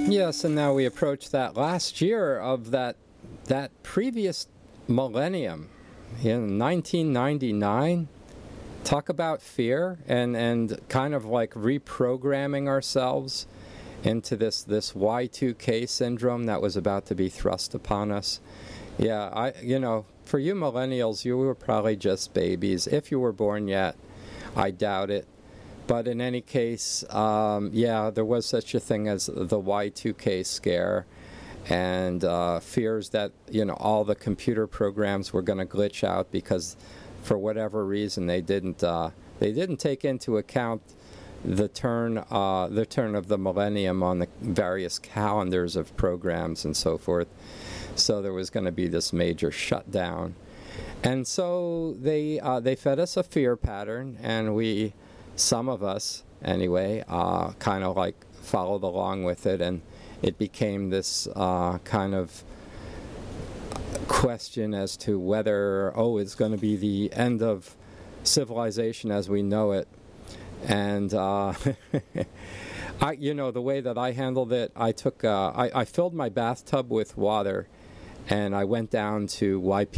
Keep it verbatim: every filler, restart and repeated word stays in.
Yes, and now we approach that last year of that that previous millennium in nineteen ninety-nine. Talk about fear and, and kind of like reprogramming ourselves into this, this Y two K syndrome that was about to be thrust upon us. Yeah, I you know, for you millennials, you were probably just babies. If you were born yet, I doubt it. But in any case, um, yeah, there was such a thing as the Y two K scare, and uh, fears that, you know, all the computer programs were going to glitch out because, for whatever reason, they didn't uh, they didn't take into account the turn uh, the turn of the millennium on the various calendars of programs and so forth. So there was going to be this major shutdown, and so they uh, they fed us a fear pattern, and we, some of us anyway, uh, kind of like followed along with it, and it became this uh, kind of question as to whether, oh, it's going to be the end of civilization as we know it. And uh, I, you know, the way that I handled it, I took, uh, I, I filled my bathtub with water, and I went down to Y